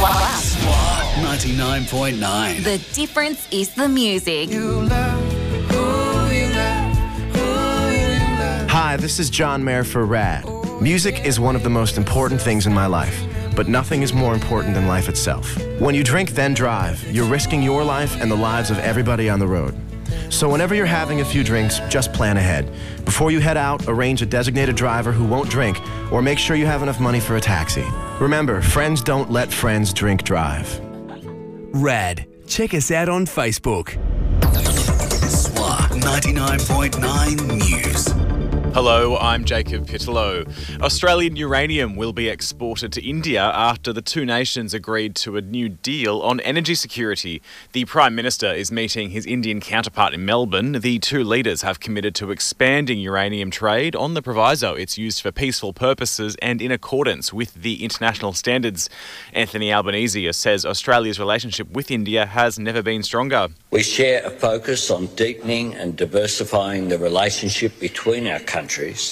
SWR 99.9. The difference is the music. Hi, this is John Mayer for RAD. Music is one of the most important things in my life, but nothing is more important than life itself. When you drink, then drive, you're risking your life and the lives of everybody on the road. So whenever you're having a few drinks, just plan ahead. Before you head out, arrange a designated driver who won't drink, or make sure you have enough money for a taxi. Remember, friends don't let friends drink drive. RAD. Check us out on Facebook. SWR 99.9 News. Hello, I'm Jacob Pittello. Australian uranium will be exported to India after the two nations agreed to a new deal on energy security. The Prime Minister is meeting his Indian counterpart in Melbourne. The two leaders have committed to expanding uranium trade on the proviso it's used for peaceful purposes and in accordance with the international standards. Anthony Albanese says Australia's relationship with India has never been stronger. We share a focus on deepening and diversifying the relationship between our countries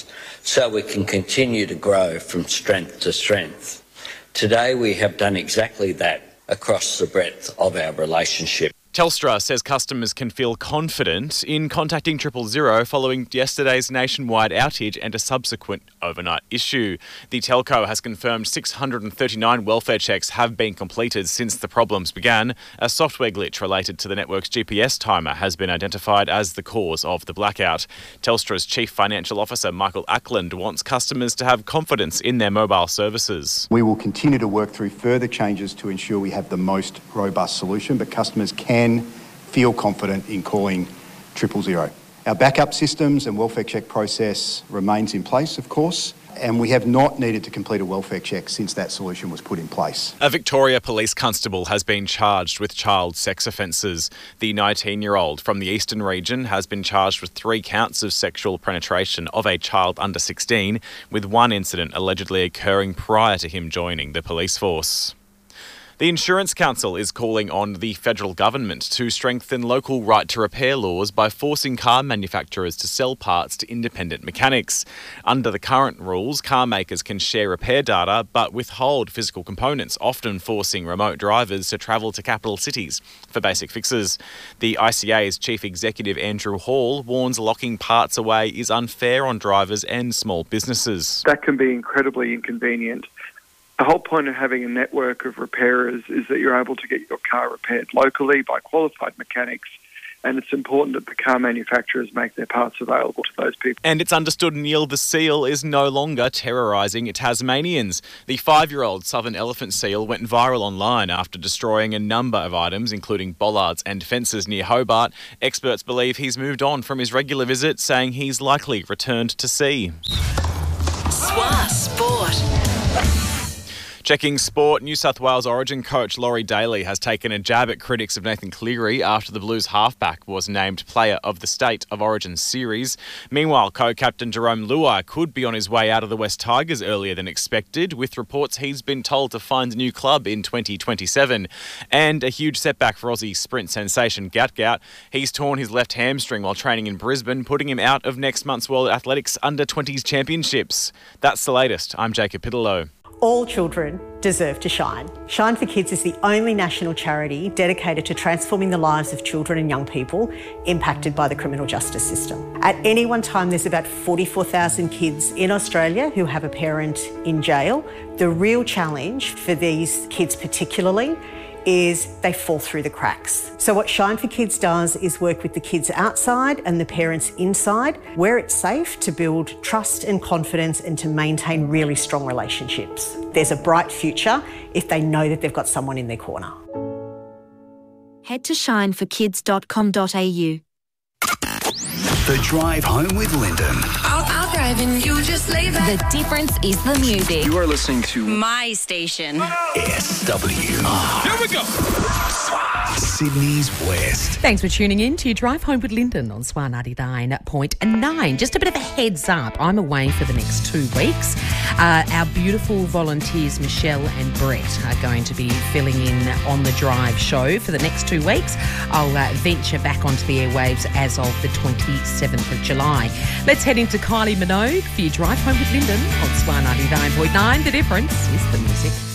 so we can continue to grow from strength to strength. Today we have done exactly that across the breadth of our relationship. Telstra says customers can feel confident in contacting 000 following yesterday's nationwide outage and a subsequent overnight issue. The telco has confirmed 639 welfare checks have been completed since the problems began. A software glitch related to the network's GPS timer has been identified as the cause of the blackout. Telstra's Chief Financial Officer Michael Ackland wants customers to have confidence in their mobile services. We will continue to work through further changes to ensure we have the most robust solution, but customers can feel confident in calling 000. Our backup systems and welfare check process remains in place, of course, and we have not needed to complete a welfare check since that solution was put in place. A Victoria police constable has been charged with child sex offences. The 19-year-old from the eastern region has been charged with 3 counts of sexual penetration of a child under 16, with one incident allegedly occurring prior to him joining the police force. The Insurance Council is calling on the federal government to strengthen local right to repair laws by forcing car manufacturers to sell parts to independent mechanics. Under the current rules, car makers can share repair data but withhold physical components, often forcing remote drivers to travel to capital cities for basic fixes. The ICA's Chief Executive Andrew Hall warns locking parts away is unfair on drivers and small businesses. That can be incredibly inconvenient. The whole point of having a network of repairers is that you're able to get your car repaired locally by qualified mechanics, and it's important that the car manufacturers make their parts available to those people. And it's understood Neil the seal is no longer terrorising Tasmanians. The 5-year-old southern elephant seal went viral online after destroying a number of items, including bollards and fences near Hobart. Experts believe he's moved on from his regular visit, saying he's likely returned to sea. SWR Sport. Checking sport, New South Wales Origin coach Laurie Daly has taken a jab at critics of Nathan Cleary after the Blues halfback was named Player of the State of Origin series. Meanwhile, co-captain Jerome Luai could be on his way out of the West Tigers earlier than expected, with reports he's been told to find a new club in 2027. And a huge setback for Aussie sprint sensation Gat Gout. He's torn his left hamstring while training in Brisbane, putting him out of next month's World Athletics Under-20s Championships. That's the latest. I'm Jacob Pittello. All children deserve to shine. Shine for Kids is the only national charity dedicated to transforming the lives of children and young people impacted by the criminal justice system. At any one time, there's about 44,000 kids in Australia who have a parent in jail. The real challenge for these kids particularly is they fall through the cracks. So what Shine for Kids does is work with the kids outside and the parents inside, where it's safe to build trust and confidence and to maintain really strong relationships. There's a bright future if they know that they've got someone in their corner. Head to shineforkids.com.au. The Drive Home with Lyndon. I'll drive and you just lay back. The difference is the music. You are listening to My station. SWR. Here we go. Sydney's West. Thanks for tuning in to Drive Home with Lyndon on SWR 99.9. Just a bit of a heads up, I'm away for the next 2 weeks. Our beautiful volunteers Michelle and Brett are going to be filling in on the Drive show for the next 2 weeks. I'll venture back onto the airwaves as of the 27th of July. Let's head into Kylie Minogue for your Drive Home with Lyndon on SWR 99.9. The difference is the music.